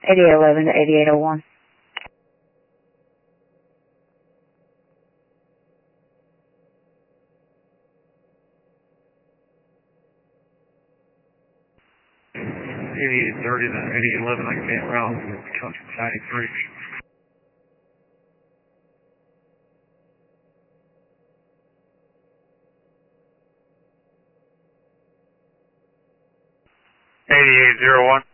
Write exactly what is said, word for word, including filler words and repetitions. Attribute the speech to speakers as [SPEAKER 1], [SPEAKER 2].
[SPEAKER 1] eighty-eight eleven to eighty-eight oh one.
[SPEAKER 2] eighty-eight thirty to eighty-eight eleven, I can't round, ninety-three. eighty-eight oh one.